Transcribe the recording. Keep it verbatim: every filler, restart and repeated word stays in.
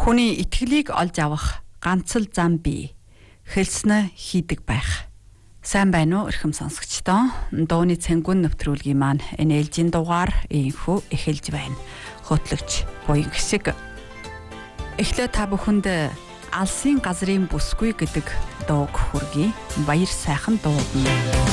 Хүний итгэлийг олж авах ганц л зам бий. Хэлснэ хийдэг байх. Сайн байна уу эрхэм сонсогчдоо? Дууны цэнгүүн нэвтрүүлгийн маань энэ ээлжийн дугаар ийхүү эхэлж байна. Хөтлөгч буян гисэг. Эхлээ та бүхэнд алсын газрын бүсгүй гэдэг дууг хүргэе. Баяр сайхан дуудана.